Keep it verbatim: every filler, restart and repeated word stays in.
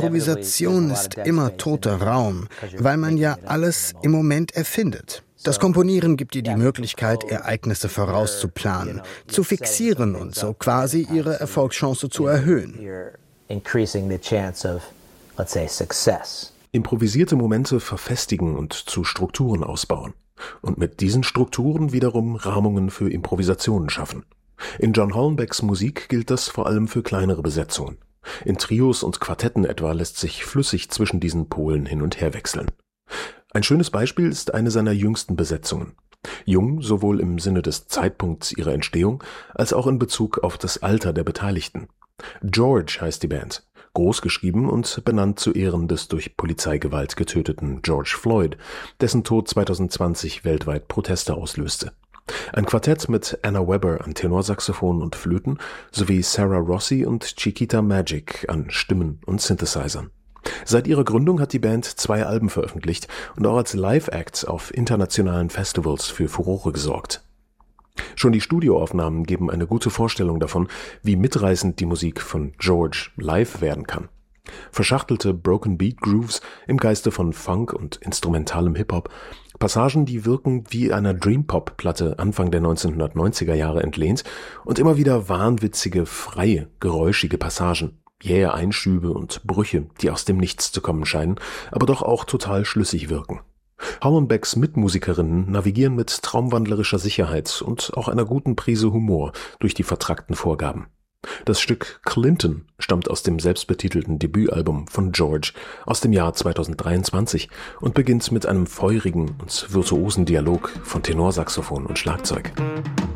Improvisation ist immer toter Raum, weil man ja alles im Moment erfindet. Das Komponieren gibt ihr die Möglichkeit, Ereignisse vorauszuplanen, zu fixieren und so quasi ihre Erfolgschance zu erhöhen. Improvisierte Momente verfestigen und zu Strukturen ausbauen. Und mit diesen Strukturen wiederum Rahmungen für Improvisationen schaffen. In John Hollenbecks Musik gilt das vor allem für kleinere Besetzungen. In Trios und Quartetten etwa lässt sich flüssig zwischen diesen Polen hin und her wechseln. Ein schönes Beispiel ist eine seiner jüngsten Besetzungen. Jung sowohl im Sinne des Zeitpunkts ihrer Entstehung als auch in Bezug auf das Alter der Beteiligten. George heißt die Band, groß geschrieben und benannt zu Ehren des durch Polizeigewalt getöteten George Floyd, dessen Tod zwanzig zwanzig weltweit Proteste auslöste. Ein Quartett mit Anna Webber an Tenorsaxophon und Flöten sowie Sarah Rossi und Chiquita Magic an Stimmen und Synthesizern. Seit ihrer Gründung hat die Band zwei Alben veröffentlicht und auch als Live-Acts auf internationalen Festivals für Furore gesorgt. Schon die Studioaufnahmen geben eine gute Vorstellung davon, wie mitreißend die Musik von George live werden kann. Verschachtelte Broken Beat Grooves im Geiste von Funk und instrumentalem Hip-Hop, Passagen, die wirken wie einer Dream-Pop-Platte Anfang der neunzehnhundertneunziger Jahre entlehnt und immer wieder wahnwitzige, freie, geräuschige Passagen. Jähe Einschübe und Brüche, die aus dem Nichts zu kommen scheinen, aber doch auch total schlüssig wirken. Hollenbecks Mitmusikerinnen navigieren mit traumwandlerischer Sicherheit und auch einer guten Prise Humor durch die vertrackten Vorgaben. Das Stück Clinton stammt aus dem selbstbetitelten Debütalbum von George aus dem Jahr zweitausenddreiundzwanzig und beginnt mit einem feurigen und virtuosen Dialog von Tenorsaxophon und Schlagzeug.